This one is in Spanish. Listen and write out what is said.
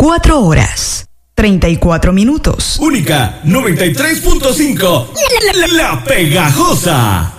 4 horas, 34 minutos. Única 93.5. La Pegajosa.